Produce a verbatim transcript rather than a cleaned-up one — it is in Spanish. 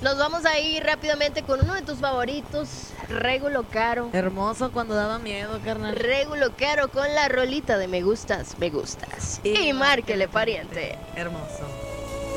Nos vamos a ir rápidamente con uno de tus favoritos, Regulo Caro. Hermoso cuando daba miedo, carnal. Regulo Caro con la rolita de me gustas, me gustas. Y, y márquele, pariente. Hermoso.